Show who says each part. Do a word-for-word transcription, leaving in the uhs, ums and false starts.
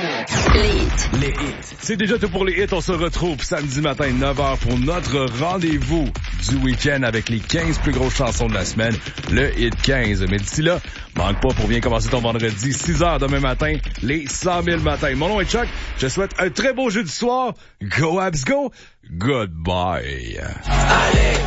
Speaker 1: Les hits.
Speaker 2: Les hits. C'est déjà tout pour les hits. On se retrouve samedi matin, neuf heures, pour notre rendez-vous du week-end avec les quinze plus grosses chansons de la semaine, le hit quinze. Mais d'ici là, manque pas pour bien commencer ton vendredi, six heures demain matin, les cent mille matins. Mon nom est Chuck. Je souhaite un très beau jeudi soir. Go Habs Go. Goodbye. Allez.